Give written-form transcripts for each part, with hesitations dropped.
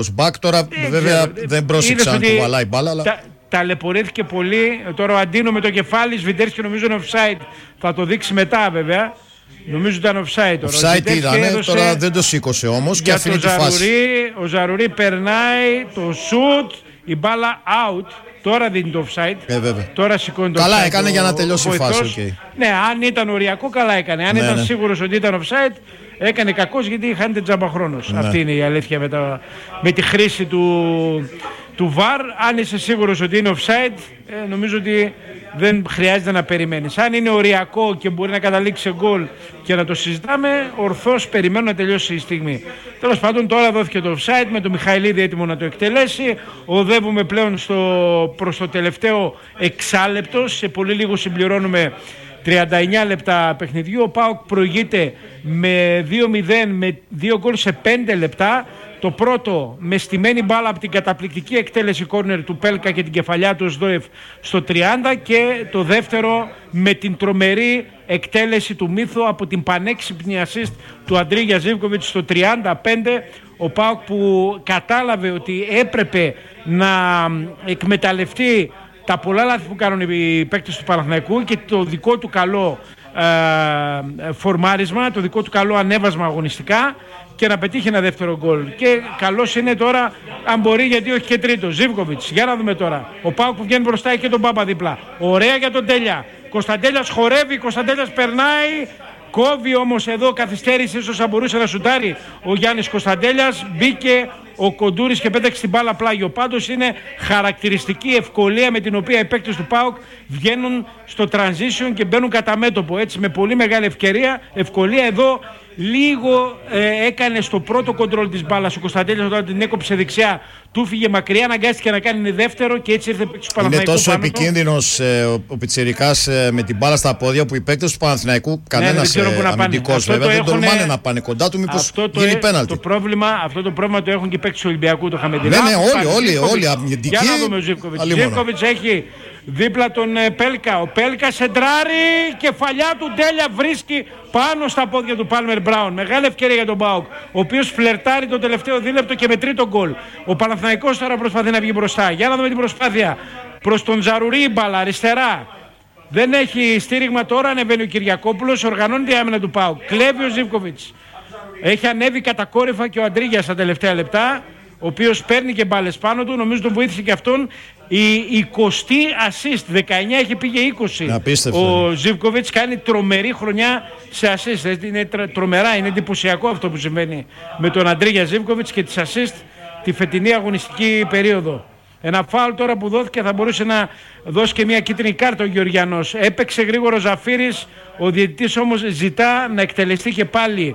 Back, τώρα βέβαια δεν πρόσεξα αν κουβαλάει μπάλα, αλλά... Ταλαιπωρήθηκε πολύ. Τώρα ο Αντίνο με το κεφάλι, Σβιντέρσκι νομίζω είναι offside. Θα το δείξει μετά βέβαια. Νομίζω ήταν offside τώρα. Offside ήταν, τώρα δεν το σήκωσε όμως και αφήνει τη φάση. Ο Ζαρουρί περνάει το shoot, η μπάλα out. Τώρα δίνει το offside. Τώρα σηκώνει το offside. Καλά έκανε για να τελειώσει η φάση. Okay. Ναι, αν ήταν οριακό, καλά έκανε. Αν ήταν σίγουρος ότι ήταν offside, έκανε κακός γιατί χάνεται τζαμπαχρόνος. Αυτή είναι η αλήθεια με τη χρήση του VAR. Αν είσαι σίγουρος ότι είναι offside, νομίζω ότι δεν χρειάζεται να περιμένεις. Αν είναι οριακό και μπορεί να καταλήξει σε γκολ και να το συζητάμε, ορθώς περιμένω να τελειώσει η στιγμή. Τέλος πάντων, τώρα δόθηκε το offside με τον Μιχαηλίδη έτοιμο να το εκτελέσει. Οδεύουμε πλέον προς το τελευταίο εξάλεπτο. Σε πολύ λίγο συμπληρώνουμε 39 λεπτά παιχνιδιού. Ο ΠΑΟΚ προηγείται με 2-0 με 2 γκολ σε 5 λεπτά. Το πρώτο με στημένη μπάλα από την καταπληκτική εκτέλεση κόρνερ του Πέλκα και την κεφαλιά του Σδόεφ στο 30, και το δεύτερο με την τρομερή εκτέλεση του Μίθου από την πανέξυπνη assist του Αντρίγια Ζίβκοβιτς στο 35. Ο ΠΑΟΚ που κατάλαβε ότι έπρεπε να εκμεταλλευτεί τα πολλά λάθη που κάνουν οι παίκτες του Παναθηναϊκού και το δικό του καλό φορμάρισμα, το δικό του καλό ανέβασμα αγωνιστικά, και να πετύχει ένα δεύτερο γκολ. Και καλός είναι τώρα, αν μπορεί, γιατί όχι και τρίτο. Ζίβκοβιτς, για να δούμε τώρα. Ο ΠΑΟΚ που βγαίνει μπροστά και τον Πάπα δίπλα. Ωραία για τον Τέλια. Κωνσταντέλιας χορεύει, Κωνσταντέλιας περνάει. Κόβει όμως εδώ, καθυστέρησε, ίσως θα μπορούσε να σουτάρει ο Γιάννης Κωνσταντέλιας. Μπήκε ο Κοντούρης και πέταξε την μπάλα πλάγιο. Πάντως είναι χαρακτηριστική ευκολία με την οποία οι παίκτες του ΠΑΟΚ βγαίνουν στο transition και μπαίνουν κατά μέτωπο. Έτσι, με πολύ μεγάλη ευκολία εδώ. Λίγο έκανε στο πρώτο κοντρόλ της μπάλας ο Κωνσταντέλιας όταν την έκοψε δεξιά. Του φύγε μακριά, αναγκάστηκε να κάνει δεύτερο και έτσι ήρθε του Παναθηναϊκού. Είναι τόσο επικίνδυνος ο Πιτσιρικάς με την μπάλα στα πόδια που οι παίκτες του Παναθηναϊκού, κανένας αμυντικός βέβαια, δεν τολμάνε να πάνε κοντά του, μήπως γίνει πέναλτι. Αυτό το πρόβλημα το έχουν και οι παίκτες του Ολυμπιακού, το είχαμε δει. Ναι, όλοι αμυντικοί. Για να δούμε ο Ζίβκοβιτς έχει δίπλα τον Πέλκα. Ο Πέλκα σεντράρει, κεφαλιά του Ντέλια βρίσκει πάνω στα πόδια του Πάλμερ Μπράουν. Μεγάλη ευκαιρία για τον ΠΑΟΚ, ο οποίος φλερτάρει το τελευταίο δίλεπτο και με τρίτο γκολ. Ο Παναθηναϊκός τώρα προσπαθεί να βγει μπροστά. Για να δούμε την προσπάθεια προς τον Ζαρουρί, μπάλα αριστερά. Δεν έχει στήριγμα τώρα, ανεβαίνει ο Κυριακόπουλος, οργανώνει τη άμυνα του ΠΑΟΚ. Κλέβει ο Ζίβκοβιτς. Έχει ανέβει κατακόρυφα και ο Αντρίγιας στα τελευταία λεπτά, ο οποίος παίρνει και μπάλες πάνω του, νομίζω τον βοήθησε και αυτόν. Η 20η assist, 19 έχει πήγε 20. Ο Ζίβκοβιτς κάνει τρομερή χρονιά σε assist. Είναι τρομερά, είναι εντυπωσιακό αυτό που συμβαίνει με τον Αντρίγια Ζίβκοβιτς και τις assist τη φετινή αγωνιστική περίοδο. Ένα φάουλ τώρα που δόθηκε, θα μπορούσε να δώσει και μια κίτρινη κάρτα ο Γεωργιανός. Έπαιξε γρήγορο Ζαφύρης, ο διαιτητής όμως ζητά να εκτελεστεί και πάλι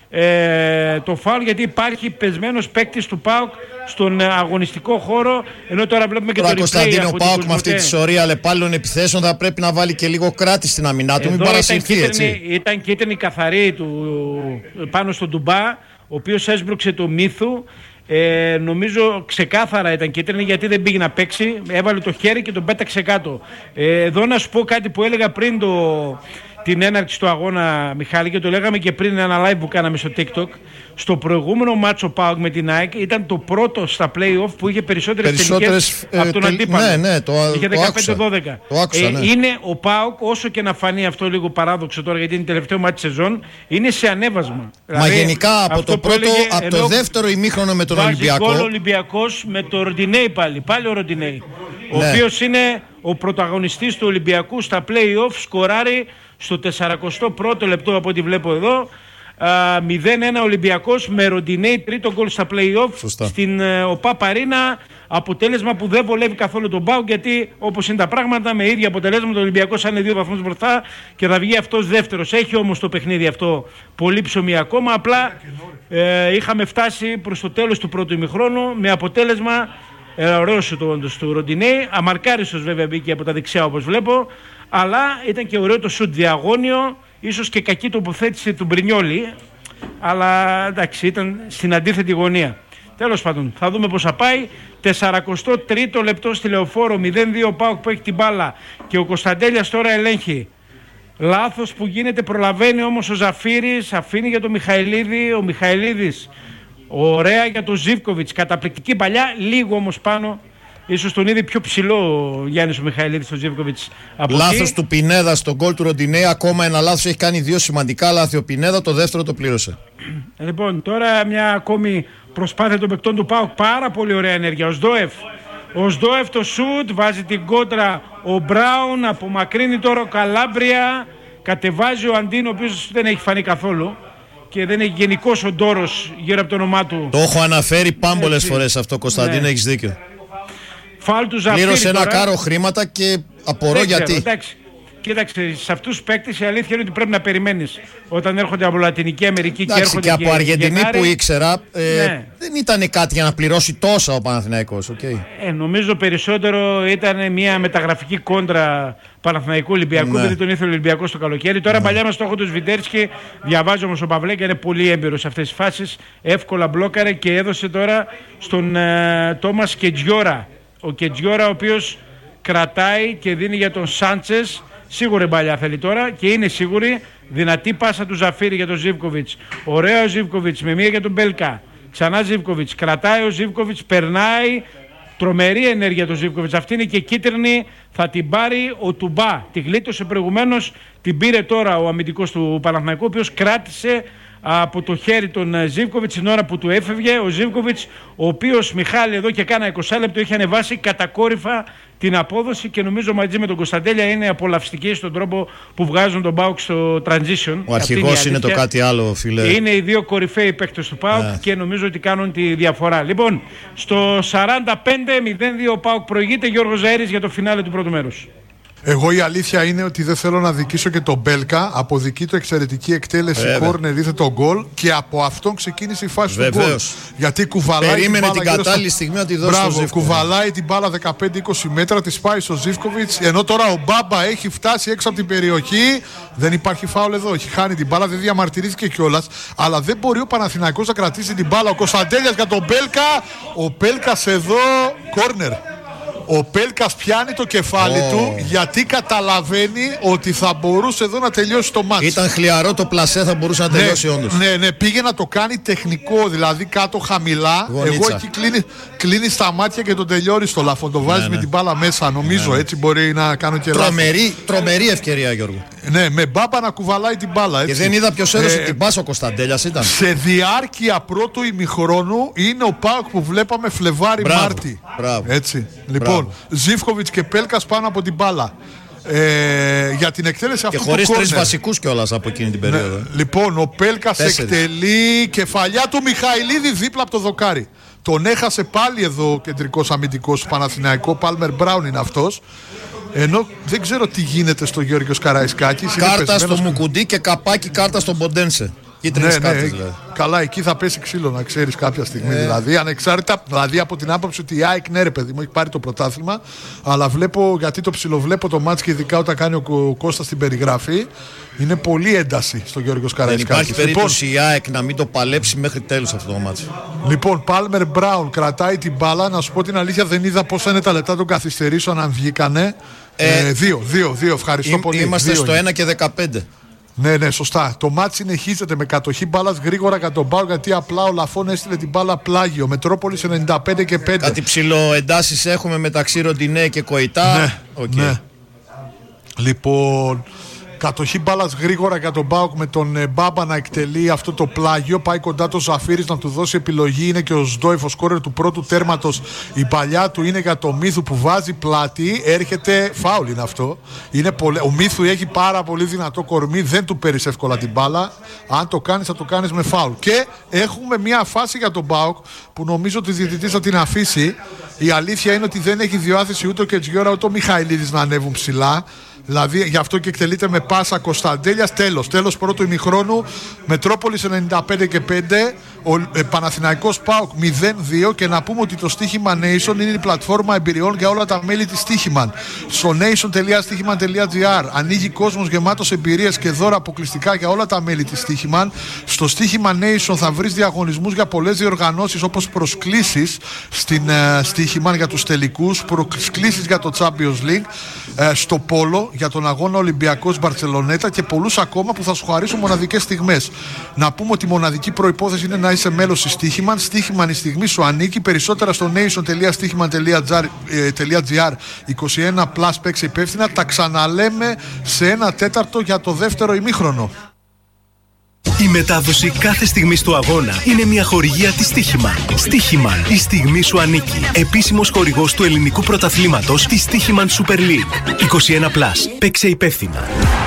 το φάουλ, γιατί υπάρχει πεσμένος παίκτης του ΠΑΟΚ στον αγωνιστικό χώρο, ενώ τώρα βλέπουμε και το replay. Κωνσταντίνο, ο ΠΑΟΚ με αυτή τη σωρία αλλεπάλληλων επιθέσεων θα πρέπει να βάλει και λίγο κράτη στην αμυνά του, μην παρασυρθεί, έτσι. Ήταν κίτρινη καθαρή πάνω στον Ντουμπά, ο οποίος έσπρωξε το Μίθου. Νομίζω ξεκάθαρα ήταν κίτρινη, γιατί δεν πήγε να παίξει, έβαλε το χέρι και τον πέταξε κάτω. Εδώ να σου πω κάτι που έλεγα πριν την έναρξη του αγώνα, Μιχάλη, και το λέγαμε και πριν ένα live που κάναμε στο TikTok. Στο προηγούμενο μάτσο ΠΑΟΚ με την ΑΕΚ ήταν το πρώτο στα play-off που είχε περισσότερες τελικές από τον αντίπαλο. Είχε 15-12. Είναι ο ΠΑΟΚ, όσο και να φανεί αυτό λίγο παράδοξο τώρα, γιατί είναι τελευταίο μάτι σεζόν, είναι σε ανέβασμα. Μα δηλαδή, γενικά από το πρώτο, από το δεύτερο ημίχρονο με τον Ολυμπιακό. Βάζει γκολ ο Ολυμπιακός με τον Ροντινέη πάλι ο Ροντινέη. Ο οποίος είναι ο πρωταγωνιστής του Ολυμπιακού στα play-off, σκοράρει στο 41ο λεπτό από ό,τι βλέπω εδώ. 0-1 Ολυμπιακός με Ροντινέη, τρίτο γκολ στα play-off στην ΟΠΑ Παρίνα. Αποτέλεσμα που δεν βολεύει καθόλου τον ΠΑΟΚ, γιατί όπως είναι τα πράγματα, με ίδια αποτελέσματα ο Ολυμπιακός είναι 2 βαθμούς μπροστά και θα βγει αυτός δεύτερος. Έχει όμως το παιχνίδι αυτό πολύ ψωμί ακόμα. Απλά είχαμε φτάσει προς το τέλος του πρώτου ημιχρόνου με αποτέλεσμα ωραίο σουτ του Ροντινέη. Αμαρκάριστος βέβαια μπήκε από τα δεξιά όπως βλέπω, αλλά ήταν και ωραίο το σουτ διαγώνιο. Ίσως και κακή τοποθέτηση του Μπρινιόλι, αλλά εντάξει, ήταν στην αντίθετη γωνία. Τέλος πάντων, θα δούμε πώς θα πάει. 43ο λεπτό στη Λεωφόρο, 0-2 ο ΠΑΟΚ που έχει την μπάλα και ο Κωνσταντέλιας τώρα ελέγχει. Λάθος που γίνεται, προλαβαίνει όμως ο Ζαφύρης, αφήνει για τον Μιχαηλίδη. Ο Μιχαηλίδης Ωραία για τον Ζίβκοβιτς, καταπληκτική παλιά, λίγο όμως πάνω. Ίσως τον είδε πιο ψηλό ο Γιάννης ο Μιχαηλίδης στο Ζίβκοβιτς. Λάθος του Πινέδα στον γκολ του Ροντινέη. Ακόμα ένα λάθος, έχει κάνει 2 σημαντικά λάθη ο Πινέδα, το δεύτερο το πλήρωσε. Τώρα μια ακόμη προσπάθεια των παικτών του ΠΑΟΚ, πάρα πολύ ωραία ενέργεια. Ο Σντόεφ το σουτ, βάζει την κόντρα ο Μπράουν, απομακρύνει τώρα ο Καλάμπρια, κατεβάζει ο Αντίν, ο οποίος δεν έχει φανεί καθόλου και δεν έχει γενικώς ο Ντόρος γύρω από το όνομά του. Το έχω αναφέρει πάμπολες φορές αυτό, Κωνσταντίνε, έχεις δίκιο. Φάουλ του Ζαφύρη. Πλήρωσε ένα κάρο χρήματα και απορώ γιατί. Εντάξει. Κοίταξε, σε αυτούς τους παίκτες η αλήθεια είναι ότι πρέπει να περιμένεις όταν έρχονται από Λατινική Αμερική και έρχονται και από Αργεντινή Γενάρη, που ήξερα δεν ήταν κάτι για να πληρώσει τόσα ο Παναθηναϊκός. Νομίζω περισσότερο ήταν μια μεταγραφική κόντρα Παναθηναϊκού Ολυμπιακού, γιατί τον ήθελε ο Ολυμπιακός το καλοκαίρι. Τώρα παλιά μας στόχο του Σβιντέρσκι, διαβάζει όμως ο Παυλέκια, είναι πολύ έμπειρος σε αυτές τις φάσεις, εύκολα μπλόκαρε και έδωσε τώρα στον Τόμας Κετζιόρα. Ο Κετζιόρα ο οποίος κρατάει και δίνει για τον Σάντσες, σίγουρη μπαλιά θέλει τώρα και είναι σίγουρη, δυνατή πάσα του Ζαφύρη για τον Ζίβκοβιτς, ωραία ο Ζίβκοβιτς με μία για τον Μπέλκα, ξανά Ζίβκοβιτς, κρατάει ο Ζίβκοβιτς, περνάει, τρομερή ενέργεια του Ζίβκοβιτς, αυτή είναι και κίτρινη, θα την πάρει ο Τουμπά, τη γλίτωσε προηγουμένως, την πήρε τώρα ο αμυντικός του Παναθηναϊκού, ο οποίος κράτησε από το χέρι τον Ζίβκοβιτς την ώρα που του έφευγε. Ο Ζίβκοβιτς, ο οποίος, Μιχάλη, εδώ και κάνα 20 λεπτό είχε ανεβάσει κατακόρυφα την απόδοση και νομίζω μαζί με τον Κωνσταντέλια είναι απολαυστική στον τρόπο που βγάζουν τον ΠΑΟΚ στο transition. Ο αρχηγός είναι το κάτι άλλο, φίλε. Είναι οι δύο κορυφαίοι παίκτες του ΠΑΟΚ και νομίζω ότι κάνουν τη διαφορά. Λοιπόν, στο 45-02 ο ΠΑΟΚ προηγείται, Γιώργος Ζαΐρης για το φινάλε του πρώτου μέρους. Εγώ η αλήθεια είναι ότι δεν θέλω να δικήσω και τον Μπέλκα. Από δική του εξαιρετική εκτέλεση κόρνερ είδε τον γκολ και από αυτόν ξεκίνησε η φάση του γκολ. Γιατί κουβαλάει. Περίμενε την κατάλληλη στιγμή να τη δώσει στο Ζίβκοβιτς. Κουβαλάει την μπάλα 15-20 μέτρα, τη πάει στο Ζίβκοβιτς. Ενώ τώρα ο Μπάμπα έχει φτάσει έξω από την περιοχή. Δεν υπάρχει φάουλ εδώ. Έχει χάνει την μπάλα, δεν διαμαρτυρήθηκε κιόλας. Αλλά δεν μπορεί ο Παναθηναϊκός να κρατήσει την μπάλα. Ο Κωνσταντέλιας για τον Μπέλκα. Ο Μπέλκας εδώ κόρνερ. Ο Πέλκας πιάνει το κεφάλι του γιατί καταλαβαίνει ότι θα μπορούσε εδώ να τελειώσει το μάτς. Ήταν χλιαρό το πλασέ, θα μπορούσε να τελειώσει όντως. Ναι, πήγε να το κάνει τεχνικό, δηλαδή κάτω χαμηλά. Γονίτσα. Εγώ εκεί κλείνει στα μάτια και τον τελειώνει στο λαφό. Το βάζει με την μπάλα μέσα, νομίζω έτσι μπορεί να κάνω και λάθος. Τρομερή ευκαιρία, Γιώργο. Ναι, με Μπάμπα να κουβαλάει την μπάλα. Έτσι. Και δεν είδα ποιος έδωσε την πάσα, ο Κωνσταντέλιας ήταν. Σε διάρκεια πρώτου ημιχρόνου είναι ο ΠΑΟΚ που βλέπαμε Φλεβάρι-Μάρτι. Έτσι. Λοιπόν, Ζίβκοβιτς και Πέλκας πάνω από την μπάλα. Για την εκτέλεση αυτού του κόρνερ. Και χωρίς 3 βασικούς κιόλας από εκείνη την περίοδο. Λοιπόν, ο Πέλκας εκτελεί κεφαλιά του Μιχαηλίδη δίπλα από το δοκάρι. Τον έχασε πάλι εδώ ο κεντρικός αμυντικός του Παναθηναϊκού. Πάλμερ Μπράουν είναι αυτός. Ενώ δεν ξέρω τι γίνεται στο Γιώργος Καραϊσκάκης. Κάρτα στο Μουκουντί και καπάκι κάρτα στον Ποντένσε. Κίτρινες κάρτες δηλαδή. Καλά, εκεί θα πέσει ξύλο να ξέρεις κάποια στιγμή. Δηλαδή, ανεξάρτητα, δηλαδή από την άποψη ότι η ΑΕΚ, ναι, ρε παιδί μου, έχει πάρει το πρωτάθλημα. Αλλά βλέπω, γιατί το ψιλοβλέπω το μάτς και ειδικά όταν κάνει ο Κώστας την περιγραφή, είναι πολύ ένταση στο Γιώργος Καραϊσκάκη. Δεν υπάρχει περίπτωση η ΑΕΚ να μην το παλέψει μέχρι τέλους αυτό το μάτς. Λοιπόν, Πάλμερ Μπράουν κρατάει την μπάλα. Να σου πω την αλήθεια, δεν είδα πόσα είναι τα λεπτά των καθυστερήσεων αν βγήκανε. 2, ευχαριστώ πολύ. Είμαστε στο 1 και 15. Ναι, σωστά. Το μάτς συνεχίζεται με κατοχή μπάλας γρήγορα για τον ΠΑΟΚ, γιατί απλά ο Λαφών έστειλε την μπάλα πλάγιο. Μετρόπολης 95 και 5. Κάτι ψηλό εντάσεις έχουμε μεταξύ Ροντινέ και Κοϊτά. Ναι. Λοιπόν, κατοχή μπάλας γρήγορα για τον ΠΑΟΚ με τον Μπάμπα να εκτελεί αυτό το πλάγιο. Πάει κοντά το Ζαφύρης να του δώσει επιλογή. Είναι και ο Σντόεφ, ο σκόρερ του πρώτου τέρματος. Η παλιά του είναι για το Μίθου που βάζει πλάτη. Έρχεται φάουλ είναι αυτό. Ο Μίθου έχει πάρα πολύ δυνατό κορμί. Δεν του παίρνεις εύκολα την μπάλα. Αν το κάνεις θα το κάνεις με φάουλ. Και έχουμε μια φάση για τον ΠΑΟΚ που νομίζω ότι ο διαιτητής θα την αφήσει. Η αλήθεια είναι ότι δεν έχει διάθεση ούτε ο Κετζιόρα ούτε ο Μιχαηλίδης να ανέβουν ψηλά. Δηλαδή γι' αυτό και εκτελείται με πάσα Κωνσταντέλιας. Τέλος πρώτου ημιχρόνου. Μετρόπολης 95 και 5. Παναθηναϊκός ΠΑΟΚ 0-2. Και να πούμε ότι το Στοίχημα Nation είναι η πλατφόρμα εμπειριών για όλα τα μέλη της Στοίχημαν. Στο nation.stichiman.gr ανοίγει κόσμος γεμάτος εμπειρίες και δώρα αποκλειστικά για όλα τα μέλη της Στοίχημαν. Στο Στοίχημα Nation θα βρεις διαγωνισμούς για πολλές διοργανώσεις, όπως προσκλήσεις στην Στοίχημαν για τους τελικούς, προσκλήσεις για το Champions League, στο Πόλο για τον αγώνα Ολυμπιακός Μπαρτσελονέτα και πολλούς ακόμα που θα σου χαρίσουν μοναδικές στιγμές. Να πούμε ότι η μοναδική προϋπόθεση είναι να να είσαι μέλος στη Στοίχημαν. Στοίχημαν, η στιγμή σου ανήκει. Περισσότερα στο nation.stichiman.gr. 21+, παίξε υπεύθυνα. Τα ξαναλέμε σε 1/4 για το δεύτερο ημίχρονο. Η μετάδοση κάθε στιγμής του αγώνα είναι μια χορηγία της Στοίχημαν. Στοίχημαν, η στιγμή σου ανήκει. Επίσημος χορηγός του ελληνικού πρωταθλήματος της Στοίχημαν Super League. 21+, παίξε υπεύθυνα.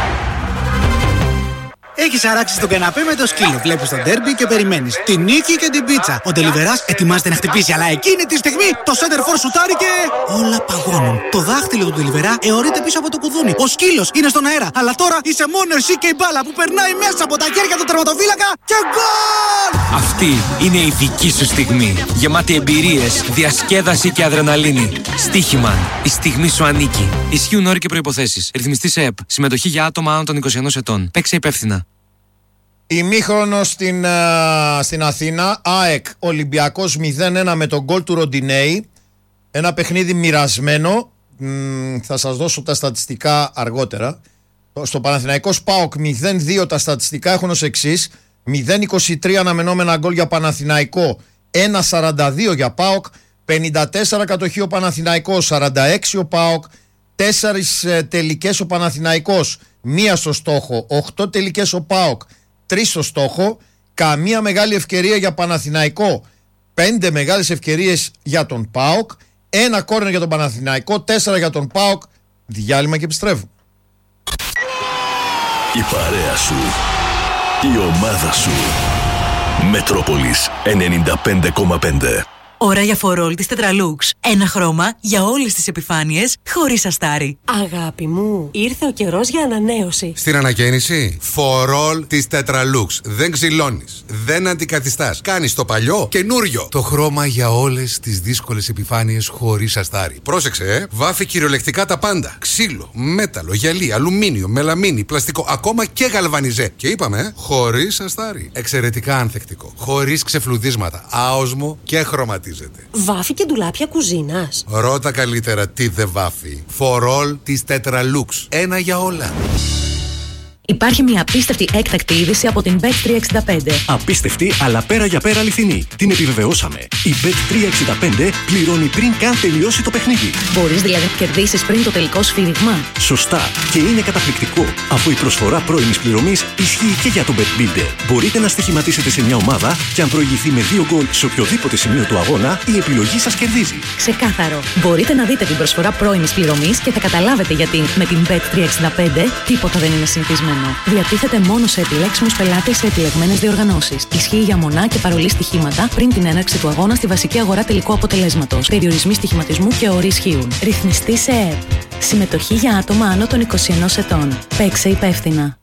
Έχεις αράξει στον καναπέ με το σκύλο. Βλέπεις τον ντέρμπι και περιμένεις την νίκη και την πίτσα. Ο Ντελιβεράς ετοιμάζεται να χτυπήσει, αλλά εκείνη τη στιγμή το center-for σουτάρει και όλα παγώνουν. Το δάχτυλο του Ντελιβερά αιωρείται πίσω από το κουδούνι. Ο σκύλος είναι στον αέρα, αλλά τώρα είσαι μόνο εσύ και η μπάλα που περνάει μέσα από τα χέρια του τερματοφύλακα και γκολ! Αυτή είναι η δική σου στιγμή. Γεμάτη εμπειρίες, διασκέδαση και αδρεναλίνη. Στοίχημαν. Η στιγμή σου ανήκει. Ισχύουν όροι και προϋποθέσεις. Ρυθμιστής ΕΕΠ. Συμμετοχή για άτομα άνω των 21 ετών. Παίξε υπεύθυνα. Ημίχρονο στην Αθήνα. ΑΕΚ Ολυμπιακός 0-1 με τον γκολ του Ροντινέη. Ένα παιχνίδι μοιρασμένο. Θα σας δώσω τα στατιστικά αργότερα. Στο Παναθηναϊκός ΠΑΟΚ 0-2 τα στατιστικά έχουν ως εξής: 0-23 αναμενόμενα γκολ για Παναθηναϊκό, 1-42 για ΠΑΟΚ, 54 κατοχή ο Παναθηναϊκός, 46 ο ΠΑΟΚ, 4 τελικές ο Παναθηναϊκός, 1 στο στόχο, 8 τελικές ο ΠΑΟΚ, 3 στο στόχο, καμία μεγάλη ευκαιρία για Παναθηναϊκό, 5 μεγάλες ευκαιρίες για τον ΠΑΟΚ, 1 κόρνερ για τον Παναθηναϊκό, 4 για τον ΠΑΟΚ. Διάλειμμα και επιστρέφω. Η παρέα σου, η ομάδα σου. Μετρόπολης 95,5. Ώρα για φορόλ της Tetralux. Ένα χρώμα για όλες τις επιφάνειες, χωρίς αστάρι. Αγάπη μου, ήρθε ο καιρός για ανανέωση. Στην ανακαίνιση, φορόλ της Tetralux. Δεν ξυλώνεις, δεν αντικαθιστάς. Κάνεις το παλιό καινούριο. Το χρώμα για όλες τις δύσκολες επιφάνειες, χωρίς αστάρι. Πρόσεξε, βάφει κυριολεκτικά τα πάντα. Ξύλο, μέταλλο, γυαλί, αλουμίνιο, μελαμίνη, πλαστικό, ακόμα και γαλβανιζέ. Και είπαμε, χωρίς αστάρι. Εξαιρετικά ανθεκτικό. Χωρίς ξεφλουδίσματα. Άοσμο και χρωματίζεται. Βάφει και ντουλάπια κουζίνας. Ρώτα καλύτερα τι δεν βάφει. Φορόλ της Tetralux. Ένα για όλα. Υπάρχει μια απίστευτη έκτακτη είδηση από την Bet365. Απίστευτη, αλλά πέρα για πέρα αληθινή. Την επιβεβαιώσαμε. Η Bet365 πληρώνει πριν καν τελειώσει το παιχνίδι. Μπορείς δηλαδή να κερδίσεις πριν το τελικό σφύριγμα. Σωστά. Και είναι καταπληκτικό, αφού η προσφορά πρώιμης πληρωμής ισχύει και για τον Bet Builder. Μπορείτε να στοιχηματίσετε σε μια ομάδα και αν προηγηθεί με 2 γκολ σε οποιοδήποτε σημείο του αγώνα, η επιλογή σας κερδίζει. Ξεκάθαρο. Μπορείτε να δείτε την προσφορά πρώιμης πληρωμής και θα καταλάβετε γιατί με την Bet365 τίποτα δεν είναι συνηθισμένο. Διατίθεται μόνο σε επιλέξιμους πελάτες σε επιλεγμένες διοργανώσεις. Ισχύει για μονά και παρολί στοιχήματα πριν την έναρξη του αγώνα στη βασική αγορά τελικού αποτελέσματος. Περιορισμοί στοιχηματισμού και όροι ισχύουν. Ρυθμιστή σε ΕΕΠ. Συμμετοχή για άτομα άνω των 21 ετών. Παίξε υπεύθυνα.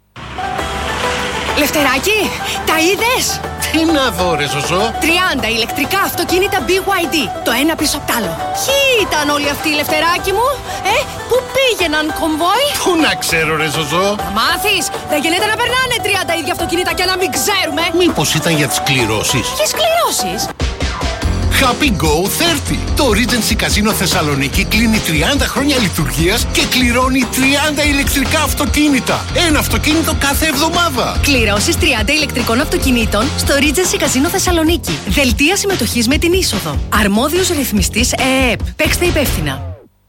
Λευτεράκι, τα είδες? Τι να δω ρε Ζωζό? 30 ηλεκτρικά αυτοκίνητα BYD, το ένα πίσω απ' τ' άλλο. Ποιοι ήταν όλοι αυτοί, Λευτεράκι μου? Πού πήγαιναν, κομβόι? Πού να ξέρω ρε Ζωζό? Θα μάθεις, δεν γίνεται να περνάνε 30 ίδια αυτοκίνητα και να μην ξέρουμε. Μήπως ήταν για τις κληρώσεις? Ποιες κληρώσεις? Happy Go 30. Το Regency Casino Θεσσαλονίκη κλείνει 30 χρόνια λειτουργίας και κληρώνει 30 ηλεκτρικά αυτοκίνητα. Ένα αυτοκίνητο κάθε εβδομάδα. Κληρώσεις 30 ηλεκτρικών αυτοκινήτων στο Regency Casino Θεσσαλονίκη. Δελτία συμμετοχής με την είσοδο. Αρμόδιος ρυθμιστής ΕΕΠ. Παίξτε υπεύθυνα.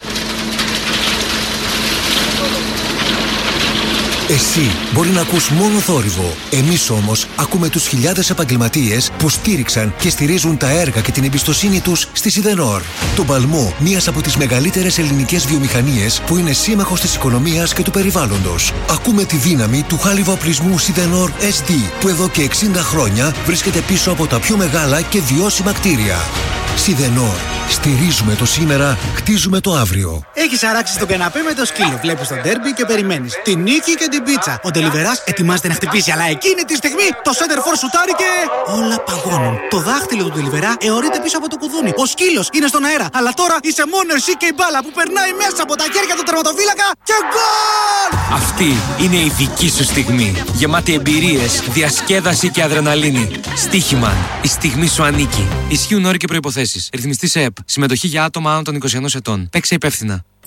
Εσύ μπορεί να ακούς μόνο θόρυβο. Εμείς όμως ακούμε τους χιλιάδες επαγγελματίες που στήριξαν και στηρίζουν τα έργα και την εμπιστοσύνη τους στη Σιδενόρ. Τον παλμό μιας από τις μεγαλύτερες ελληνικές βιομηχανίες που είναι σύμμαχος της οικονομίας και του περιβάλλοντος. Ακούμε τη δύναμη του χάλιβα-οπλισμού Σιδενόρ SD που εδώ και 60 χρόνια βρίσκεται πίσω από τα πιο μεγάλα και βιώσιμα κτίρια. Σιδενόρ. Στηρίζουμε το σήμερα, χτίζουμε το αύριο. Έχεις αράξει στον καναπέ με το σκύλο. Βλέπεις τον ντέρμπι και περιμένεις την νίκη και την πίτσα. Ο Ντελιβεράς ετοιμάζεται να χτυπήσει, αλλά εκείνη τη στιγμή το center-for σουτάρει και όλα παγώνουν. Το δάχτυλο του Ντελιβερά αιωρείται πίσω από το κουδούνι. Ο σκύλος είναι στον αέρα, αλλά τώρα είσαι μόνο εσύ και η μπάλα που περνάει μέσα από τα χέρια του τερματοφύλακα και γκολ! Αυτή είναι η δική σου στιγμή. Γεμάτη εμπειρίες, διασκέδαση και αδρεναλίνη. Στοίχημαν. Η στιγμή σου ανήκει. Ισχύουν όροι και προϋποθέσεις. Ρυθμιστής ΕΕΠ. Συμμετοχή για άτομα άνω των 21 ετών. Παίξε υπεύθυνα.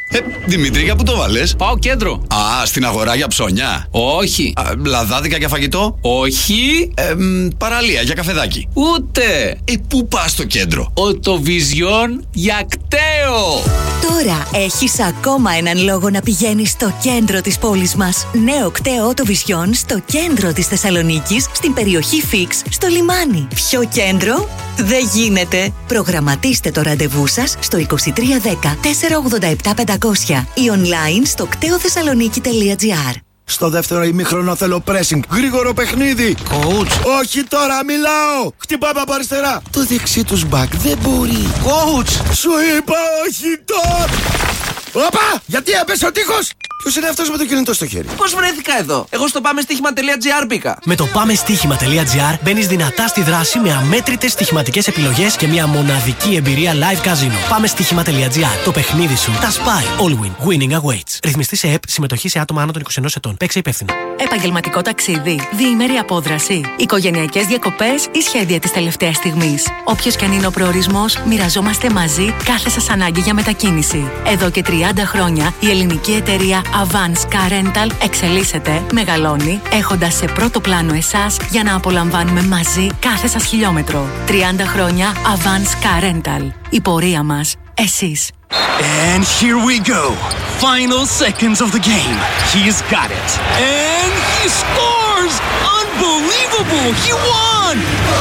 Δημητρή, για πού το βάλες? Πάω κέντρο. Α, στην αγορά για ψώνια? Όχι. Λαδάδικα για φαγητό? Όχι. Παραλία για καφεδάκι? Ούτε. Πού πας στο κέντρο? Οτοβιζιόν για κταίο. Τώρα έχεις ακόμα έναν λόγο να πηγαίνεις στο κέντρο της πόλης μας. Νέο κταίο Οτοβιζιόν στο κέντρο της Θεσσαλονίκης, στην περιοχή Φίξ, στο λιμάνι. Ποιο κέντρο? Δεν γίνεται. Προγραμματίστε το ραντεβού σας στο 2310 487 500 ή online στο κτεοθεσσαλονίκη.gr. Στο δεύτερο ημίχρονο θέλω pressing. Γρήγορο παιχνίδι. Coach. Όχι τώρα, μιλάω. Χτυπάμε από αριστερά. Το δεξί τους μπακ δεν μπορεί. Coach. Σου είπα όχι τώρα. Όπα! Γιατί έπεσε ο τείχος? Ποιος είναι αυτός με το κινητό στο χέρι? Πώς βρέθηκα εδώ? Εγώ στο πάμεστοίχημα.gr μπήκα. Με το πάμεστοίχημα.gr μπαίνεις δυνατά στη δράση με αμέτρητες στοιχηματικές επιλογές και μια μοναδική εμπειρία live casino. Πάμεστοίχημα.gr. Το παιχνίδι σου τα σπάει. All win. Winning awaits. Ρυθμιστή σε ΕΠ. Συμμετοχή σε άτομα άνω των 21 ετών. Παίξε υπεύθυνα. Επαγγελματικό ταξίδι, διήμερη απόδραση, οικογενειακές διακοπές ή σχέδια της τελευταίας στιγμής. Όποιος και αν είναι ο προορισμός, μοιραζόμαστε μαζί κάθε σας ανάγκη για μετακίνηση. Εδώ και 30 χρόνια η ελληνική εταιρεία Avance Car Rental εξελίσσεται, μεγαλώνει, έχοντας σε πρώτο πλάνο εσάς για να απολαμβάνουμε μαζί κάθε σας χιλιόμετρο. 30 χρόνια Avance Car Rental. Η πορεία μας, εσείς. And here we go. Final seconds of the game. He's got it. And he scores! Unbelievable! He won!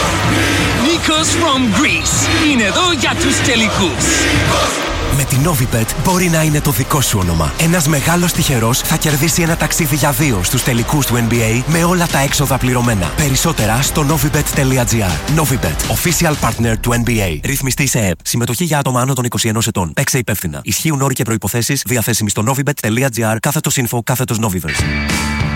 Nikos from Greece. Είναι εδώ για τους τελικούς. Με την Novibet μπορεί να είναι το δικό σου όνομα. Ένας μεγάλος τυχερός θα κερδίσει ένα ταξίδι για 2 στους τελικούς του NBA με όλα τα έξοδα πληρωμένα. Περισσότερα στο novibet.gr. Novibet, official partner του NBA. Ρυθμιστή σε ΕΠ. Συμμετοχή για άτομα άνω των 21 ετών. Παίξε υπεύθυνα. Ισχύουν όροι και προϋποθέσεις. Διαθέσιμοι στο novibet.gr. /info/Noviverse.